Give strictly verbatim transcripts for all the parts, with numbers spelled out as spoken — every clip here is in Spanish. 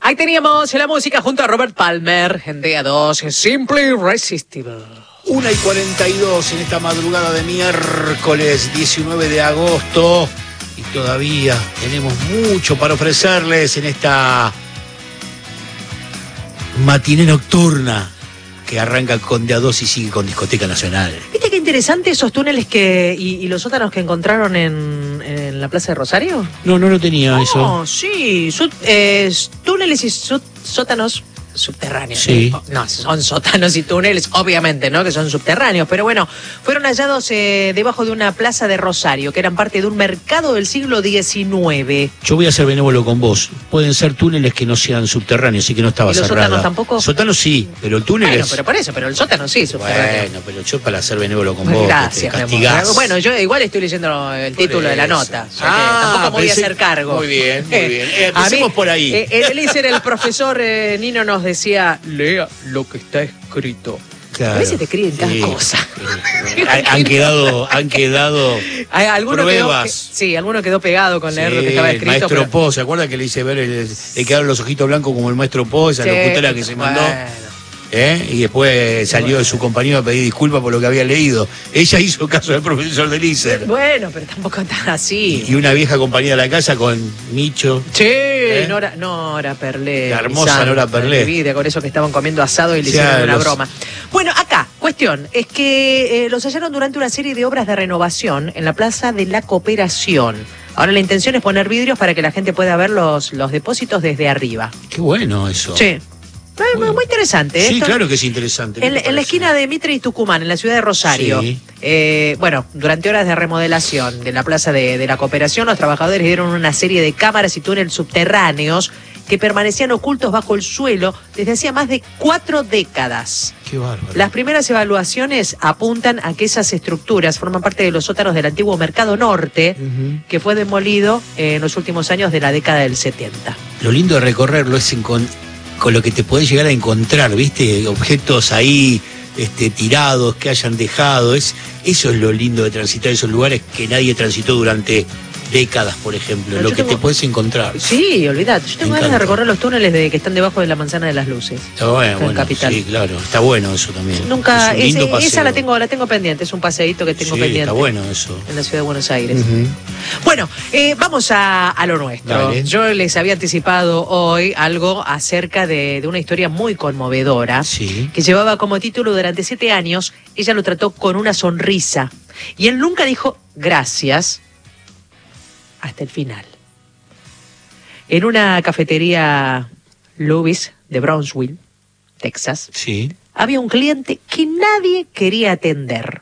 Ahí teníamos la música junto a Robert Palmer en D A dos, Simply Irresistible. una y cuarenta y dos en esta madrugada de miércoles diecinueve de agosto. Y todavía tenemos mucho para ofrecerles en esta matiné nocturna que arranca con D A dos y sigue con Discoteca Nacional. ¿Viste qué interesante esos túneles que y, y los sótanos que encontraron en, en la Plaza de Rosario? No, no lo tenía oh, eso. No, sí, su, eh, túneles y su, sótanos subterráneos. Sí. ¿eh? No, son sótanos y túneles, obviamente, ¿no? Que son subterráneos, pero bueno, fueron hallados eh, debajo de una plaza de Rosario, que eran parte de un mercado del siglo diecinueve. Yo voy a ser benévolo con vos. Pueden ser túneles que no sean subterráneos y que no estaba ¿Y los cerrada. sótanos tampoco? Sótanos sí, pero el túnel Bueno, es... pero por eso, pero el sótano sí, subterráneo. Bueno, pero yo para ser benévolo con Pues vos, gracias, te mi amor. castigás. Bueno, yo igual estoy leyendo el título Por de la eso. nota. O sea Ah, que tampoco me voy a pensé- hacer cargo. Muy bien, muy bien. Eh, A empecemos mí, por ahí. Eh, el Eliezer, el profesor eh, Nino nos decía, lea lo que está escrito. Claro. A veces te escriben cada Sí, cosa. sí. Han, han quedado, han quedado Hay alguno quedó, pruebas. que- sí, alguno quedó pegado con leer Sí, lo que estaba el escrito. maestro pero- Po, ¿se acuerda que le hice ver, el- le quedaron los ojitos blancos como el maestro Po, esa Sí, locutora que se mandó? bueno. ¿Eh? Y después salió Bueno. de su compañero a pedir disculpas por lo que había leído. Ella hizo caso del profesor de Lícer. Bueno, pero tampoco tan así. Y una vieja compañera de la casa con Micho. Sí, ¿Eh? Nora, Nora Perlé. La mi hermosa santa, Nora Perlé. mi vida, con eso que estaban comiendo asado y le O sea, hicieron una los- broma. Bueno, acá, cuestión, es que eh, los hallaron durante una serie de obras de renovación en la Plaza de la Cooperación. Ahora la intención es poner vidrios para que la gente pueda ver los, los depósitos desde arriba. Qué bueno eso. Sí. Muy, muy- muy interesante. ¿eh? Sí, Esto- claro que es interesante. ¿Qué En, te en la parece? esquina de Mitre y Tucumán, en la ciudad de Rosario. Sí. Eh, bueno, durante horas de remodelación de la Plaza de, de la Cooperación, los trabajadores dieron una serie de cámaras y túneles subterráneos que permanecían ocultos bajo el suelo desde hacía más de cuatro décadas. Qué bárbaro. Las primeras evaluaciones apuntan a que esas estructuras forman parte de los sótanos del antiguo Mercado Norte, Ujú. que fue demolido en los últimos años de la década del setenta. Lo lindo de recorrerlo es con, con lo que te podés llegar a encontrar, ¿viste? Objetos ahí este, tirados que hayan dejado. Es, eso es lo lindo de transitar esos lugares que nadie transitó durante décadas, por ejemplo. Pero Lo yo que tengo- te puedes encontrar. Sí, olvidate. Yo tengo Me ganas de encanta. recorrer los túneles de que están debajo de la Manzana de las Luces. Está bueno, en bueno, Capital. sí, claro. Está bueno eso también. Nunca, es un lindo ese- paseo. esa la tengo, la tengo pendiente, es un paseíto que tengo Sí, pendiente. está bueno eso. En la ciudad de Buenos Aires. Ujú. Bueno, eh, vamos a, a lo nuestro. Dale. Yo les había anticipado hoy algo acerca de, de una historia muy conmovedora Sí. que llevaba como título durante siete años, ella lo trató con una sonrisa y él nunca dijo gracias hasta el final. En una cafetería Louis de Brownsville, Texas, Sí. había un cliente que nadie quería atender.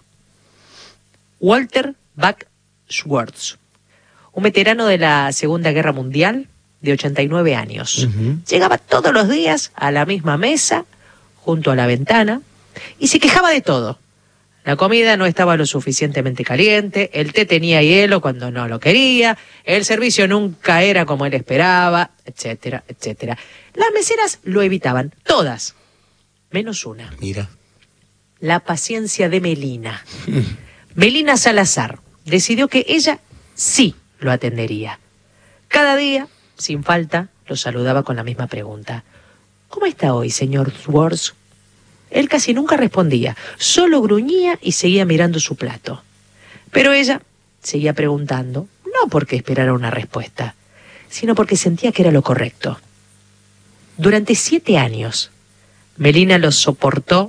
Walter Buck Schwartz, un veterano de la Segunda Guerra Mundial de ochenta y nueve años. Ujú. Llegaba todos los días a la misma mesa, junto a la ventana, y se quejaba de todo. La comida no estaba lo suficientemente caliente, el té tenía hielo cuando no lo quería, el servicio nunca era como él esperaba, etcétera, etcétera. Las meseras lo evitaban, todas, menos una. Mira. La paciencia de Melina. Melina Salazar decidió que ella sí lo atendería. Cada día, sin falta, lo saludaba con la misma pregunta. ¿Cómo está hoy, señor Schwartz? Él casi nunca respondía, solo gruñía y seguía mirando su plato. Pero ella seguía preguntando, no porque esperara una respuesta, sino porque sentía que era lo correcto. Durante siete años, Melina los soportó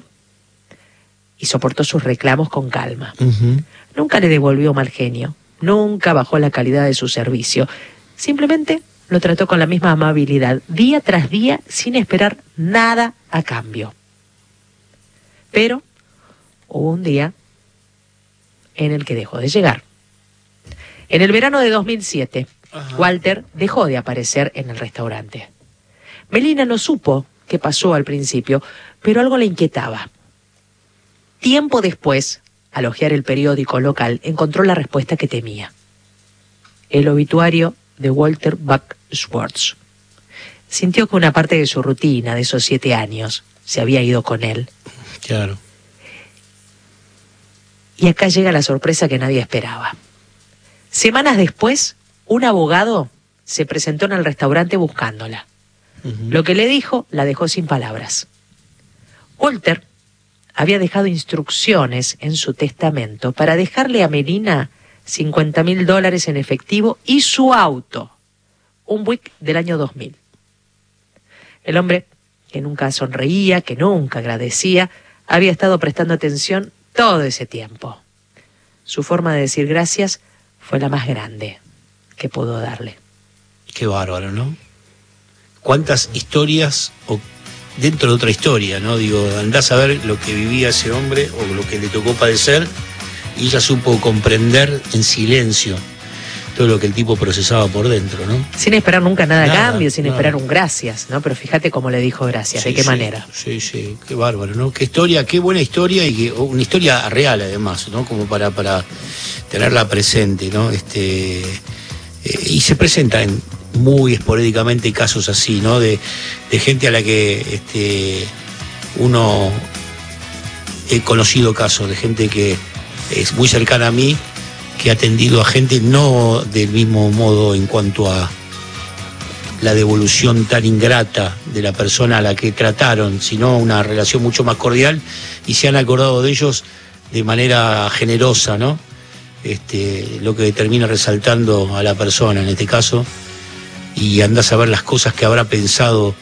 y soportó sus reclamos con calma. Ujú. Nunca le devolvió mal genio, nunca bajó la calidad de su servicio. Simplemente lo trató con la misma amabilidad, día tras día, sin esperar nada a cambio. Pero hubo un día en el que dejó de llegar. En el verano de dos mil siete, Ajá. Walter dejó de aparecer en el restaurante. Melina no supo qué pasó al principio, pero algo le inquietaba. Tiempo después, al hojear el periódico local, encontró la respuesta que temía. El obituario de Walter Buck Schwartz. Sintió que una parte de su rutina de esos siete años se había ido con él. Claro. Y acá llega la sorpresa que nadie esperaba. Semanas después, un abogado se presentó en el restaurante buscándola. Uh-huh. Lo que le dijo la dejó sin palabras. Walter había dejado instrucciones en su testamento para dejarle a Melina cincuenta mil dólares en efectivo y su auto, un Buick del año dos mil. El hombre, que nunca sonreía, que nunca agradecía, había estado prestando atención todo ese tiempo. Su forma de decir gracias fue la más grande que pudo darle. Qué bárbaro, ¿no? ¿Cuántas historias o dentro de otra historia, ¿no? Digo, andás a ver lo que vivía ese hombre o lo que le tocó padecer y ella supo comprender en silencio todo lo que el tipo procesaba por dentro, ¿no? Sin esperar nunca nada a Nada, cambio, sin nada. esperar un gracias, ¿no? Pero fíjate cómo le dijo gracias, Sí, de qué sí, manera. Sí, sí, qué bárbaro, ¿no? Qué historia, qué buena historia y que, una historia real además, ¿no? Como para, para tenerla presente, ¿no? Este, eh, y se presenta en muy esporádicamente casos así, ¿no? De, de gente a la que este, uno he conocido casos de gente que es muy cercana a mí, que ha atendido a gente no del mismo modo en cuanto a la devolución tan ingrata de la persona a la que trataron, sino una relación mucho más cordial y se han acordado de ellos de manera generosa, ¿no? Este, lo que termina resaltando a la persona en este caso, y andás a ver las cosas que habrá pensado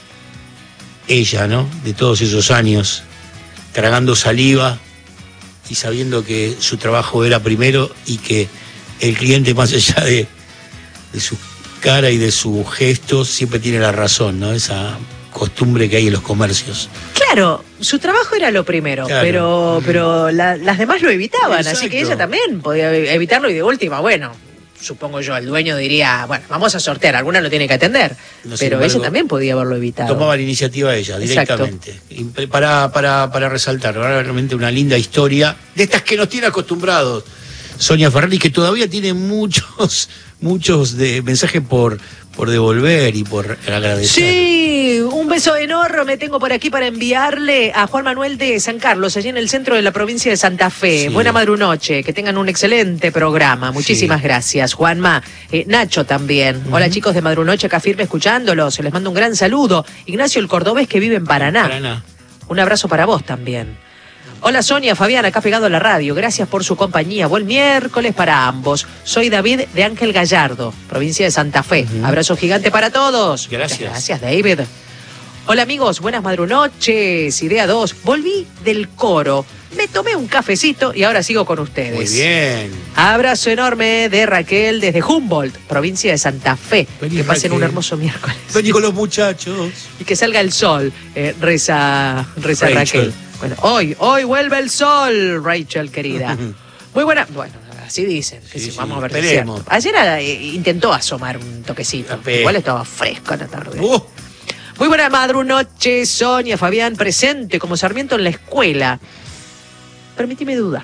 ella, ¿no? De todos esos años, tragando saliva y sabiendo que su trabajo era primero y que el cliente, más allá de, de su cara y de sus gestos, siempre tiene la razón, ¿no? Esa costumbre que hay en los comercios. Claro, su trabajo era lo primero, Claro. pero, pero la- las demás lo evitaban, Exacto. así que ella también podía evitarlo y de última, bueno, supongo yo, el dueño diría, bueno, vamos a sortear, alguna lo tiene que atender, No, sin pero embargo, ella también podía haberlo evitado. Tomaba la iniciativa ella, Exacto. directamente. Y para, para, para resaltar, realmente una linda historia, de estas que nos tiene acostumbrados Sonia Ferrari, que todavía tiene muchos, muchos de mensajes por, por devolver y por agradecer. Sí, un beso enorme tengo por aquí para enviarle a Juan Manuel de San Carlos, allí en el centro de la provincia de Santa Fe. Sí. Buena madrunoche, que tengan un excelente programa. Muchísimas Sí. gracias, Juanma. Eh, Nacho también. Uh-huh. Hola chicos de Madrunoche, acá firme escuchándolos. Les mando un gran saludo. Ignacio el Cordobés, que vive en Paraná. Paraná. Un abrazo para vos también. Hola Sonia, Fabián, acá pegado a la radio. Gracias por su compañía. Buen miércoles para ambos. Soy David de Ángel Gallardo, provincia de Santa Fe. Uh-huh. Abrazo gigante para todos. Gracias. Muchas gracias, David. Hola amigos, buenas madrunoches. Idea dos. Volví del coro. Me tomé un cafecito y ahora sigo con ustedes. Muy bien. Abrazo enorme de Raquel desde Humboldt, provincia de Santa Fe. Vení, que pasen Raquel. un hermoso miércoles. Vení con los muchachos. Y que salga el sol, eh, reza, reza Rachel. Raquel. Bueno, hoy, hoy vuelve el sol, Rachel, querida. Muy buena, bueno, así dicen, que Sí, sí, sí, vamos a ver si es esperemos. cierto. Ayer eh, intentó asomar un toquecito, Ape. igual estaba fresco a la tarde. Uh, Muy buena madrunoche, Sonia, Fabián, presente como Sarmiento en la escuela. Permíteme dudar.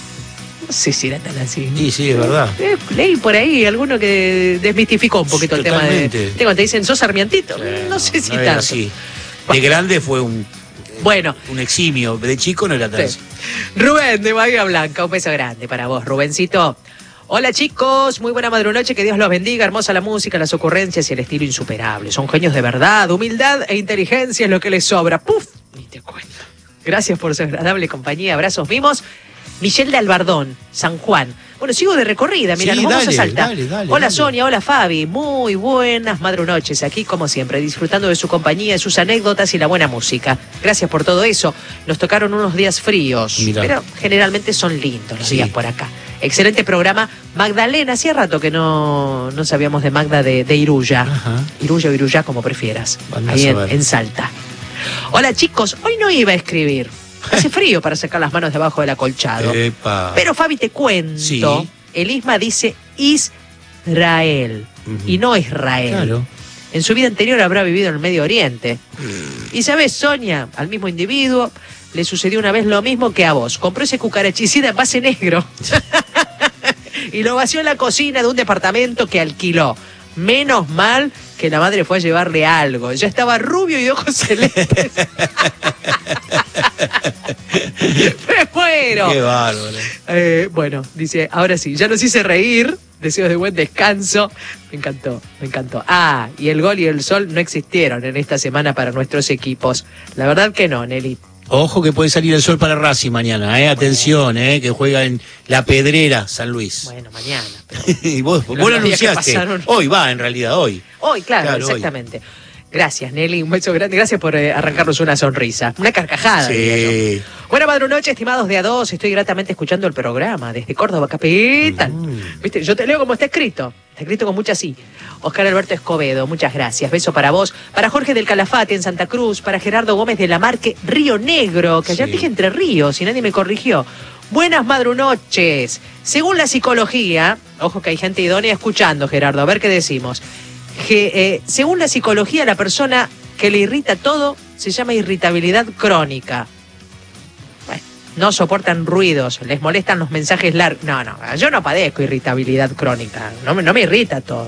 No sé si era tan así. sí, sí, es verdad. Eh, leí por ahí alguno que desmistificó un poquito el tema de... Totalmente. ¿Te cuando te dicen, sos Sarmientito? Eh, no sé si era tanto. así. De grande fue un, Bueno. un eximio, de chico no era tan Sí. así. Rubén de Bahía Blanca, un beso grande para vos, Rubencito. Hola chicos, muy buena madrunoche, que Dios los bendiga, hermosa la música, las ocurrencias y el estilo insuperable. Son genios de verdad, humildad e inteligencia es lo que les sobra. ¡Puf! Ni te cuento. Gracias por su agradable compañía, abrazos mimos. Michelle de Albardón, San Juan. Bueno, sigo de recorrida, mira, Sí, nos vamos dale, a Salta. dale, dale, hola dale. Sonia, hola Fabi, muy buenas madrunoches, aquí como siempre, disfrutando de su compañía, de sus anécdotas y la buena música. Gracias por todo eso. Nos tocaron unos días fríos, Mirá. pero generalmente son lindos los Sí. días por acá. Excelente programa. Magdalena, hacía rato que no, no sabíamos de Magda de, de Iruya. Ajá. Iruya o Iruya, como prefieras. Andá Ahí a en, saber. en Salta. Hola chicos, hoy no iba a escribir. Hace frío para sacar las manos debajo del acolchado. Epa. Pero Fabi, te cuento. Sí. El Isma dice Israel Ujú. y no Israel. Claro. En su vida anterior habrá vivido en el Medio Oriente. Y sabes, Sonia, al mismo individuo le sucedió una vez lo mismo que a vos. Compró ese cucarachicida en base negro y lo vació en la cocina de un departamento que alquiló. Menos mal que la madre fue a llevarle algo. Ya estaba rubio y ojos celestes. ¡Me muero! Qué bárbaro. Eh, bueno, dice, ahora sí, ya nos hice reír. Deseos de buen descanso. Me encantó, me encantó. Ah, y el gol y el sol no existieron en esta semana para nuestros equipos. La verdad que no, Nelly. Ojo que puede salir el sol para Racing mañana, eh. Atención, eh, que juega en La Pedrera, San Luis. Bueno, mañana. Pero... y vos, vos lo anunciaste. Hoy va, en realidad, hoy. Hoy, claro, claro exactamente. Hoy. Gracias, Nelly, un beso grande. Gracias por eh, arrancarnos una sonrisa. Una carcajada. Sí. Buena madre noche, estimados de A dos. Estoy gratamente escuchando el programa desde Córdoba, capital. Mm. ¿Viste? Yo te leo como está escrito. Está escrito con mucha sí. Oscar Alberto Escobedo, muchas gracias. Beso para vos. Para Jorge del Calafate en Santa Cruz. Para Gerardo Gómez de la Marque, Río Negro. Que ayer sí. dije Entre Ríos y nadie me corrigió. Buenas madrunoches. Según la psicología, ojo que hay gente idónea escuchando, Gerardo, a ver qué decimos. Que eh, según la psicología, la persona que le irrita todo se llama irritabilidad crónica. Bueno, no soportan ruidos, les molestan los mensajes largos. No, no, yo no padezco irritabilidad crónica, no me, no me irrita todo.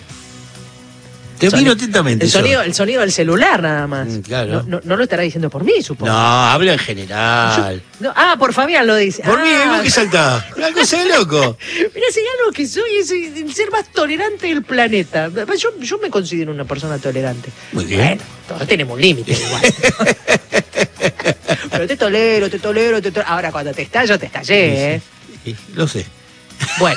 Te miro atentamente. El sonido, el sonido del celular nada más. Mm, claro. No, no, no lo estará diciendo por mí, supongo. No, habla en general. Yo, no, ah, por Fabián lo dice. Por ah. mí, ¿vos qué saltás? Una cosa de loco. Mira, si hay algo que soy es el ser más tolerante del planeta. Yo, yo me considero una persona tolerante. Muy bien. Bueno, todos tenemos un límite igual. Pero te tolero, te tolero, te tolero. Ahora cuando te estallo, te estallé, ¿eh? Sí, sí, lo sé. Bueno.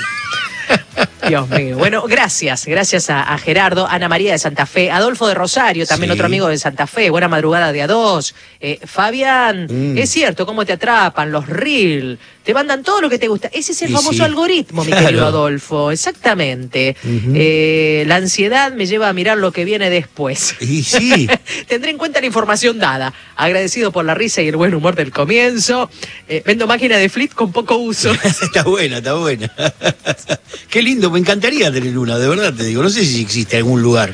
Dios mío. Bueno, gracias. Gracias a, a Gerardo, Ana María de Santa Fe, Adolfo de Rosario, también sí. Otro amigo de Santa Fe. Buena madrugada de A dos. Eh, Fabián, mm. es cierto, cómo te atrapan los reel. Te mandan todo lo que te gusta. Ese es el y famoso sí. algoritmo, mi claro. querido Adolfo. Exactamente. Uh-huh. eh, la ansiedad me lleva a mirar lo que viene después. Y sí. Tendré en cuenta la información dada. Agradecido por la risa y el buen humor del comienzo. Eh, vendo máquina de flit con poco uso. Está buena, está buena. Qué lindo, me encantaría tener una, de verdad te digo. No sé si existe algún lugar.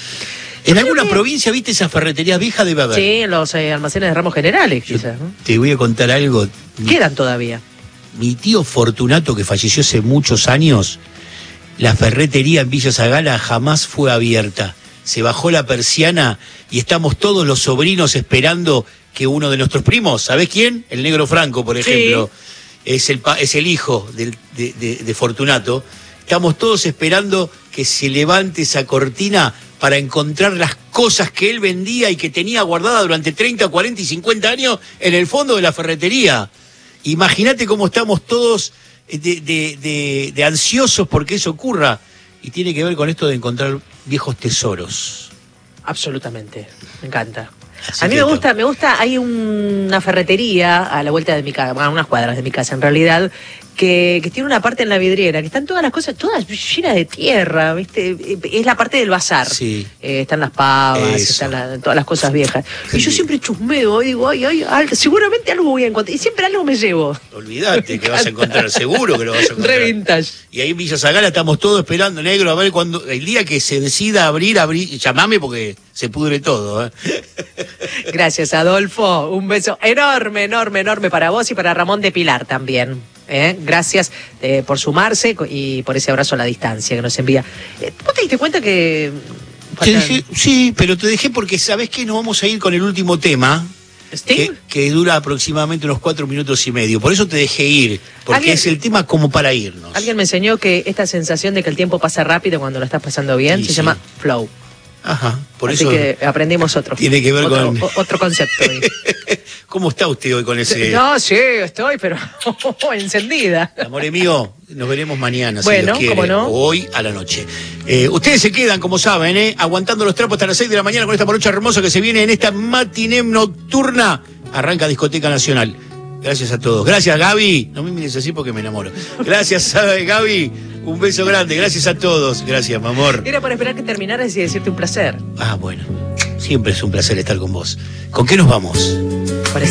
En alguna que... provincia, ¿viste esas ferreterías viejas? Debe haber. Sí, en los eh, almacenes de ramos generales, quizás. ¿no? Te voy a contar algo. Quedan todavía. Mi tío Fortunato, que falleció hace muchos años, la ferretería en Villa Zagala jamás fue abierta. Se bajó la persiana y estamos todos los sobrinos esperando que uno de nuestros primos, ¿sabés quién? El Negro Franco, por ejemplo, sí. es, el, es el hijo de, de, de, de Fortunato. Estamos todos esperando que se levante esa cortina para encontrar las cosas que él vendía y que tenía guardada durante treinta, cuarenta y cincuenta años en el fondo de la ferretería. Imagínate cómo estamos todos de, de, de, de ansiosos porque eso ocurra. Y tiene que ver con esto de encontrar viejos tesoros. Absolutamente, me encanta. Así a mí me gusta, todo. me gusta, hay un, una ferretería a la vuelta de mi casa, a unas cuadras de mi casa en realidad, que, que tiene una parte en la vidriera, que están todas las cosas, todas llenas de tierra, ¿viste? Es la parte del bazar. Sí. Eh, están las pavas, Eso. están la, todas las cosas viejas. Y yo siempre chusmeo, y digo, ay, ay, ay, seguramente algo voy a encontrar. Y siempre algo me llevo. Olvídate que vas a encontrar, seguro que lo vas a encontrar. Re vintage. Y ahí en Villa Zagala estamos todos esperando, Negro, a ver cuando el día que se decida abrir, abrir, llamame porque se pudre todo. ¿eh? Gracias, Adolfo. Un beso enorme, enorme, enorme para vos y para Ramón de Pilar también. ¿Eh? Gracias eh, por sumarse y por ese abrazo a la distancia que nos envía. Eh, ¿Vos te diste cuenta que...? Te dejé, sí, pero te dejé porque sabés que nos vamos a ir con el último tema. Que, que dura aproximadamente unos cuatro minutos y medio. Por eso te dejé ir, porque es el tema como para irnos. Alguien me enseñó que esta sensación de que el tiempo pasa rápido cuando lo estás pasando bien sí, se sí. llama flow. Ajá, por Así eso que aprendimos otro. Tiene que ver otro, con otro concepto. ¿Cómo está usted hoy con ese? No, sí, estoy, pero encendida. Amore mío, nos veremos mañana, bueno, si Dios quiere, ¿cómo no? Hoy a la noche. Eh, ustedes se quedan, como saben, eh, aguantando los trapos hasta las seis de la mañana con esta morocha hermosa que se viene en esta matiné nocturna. Arranca Discoteca Nacional. Gracias a todos. Gracias, Gaby. No me mires así porque me enamoro. Gracias, Gaby. Un beso grande. Gracias a todos. Gracias, mi amor. Era para esperar que terminaras y decirte un placer. Ah, bueno. Siempre es un placer estar con vos. ¿Con qué nos vamos?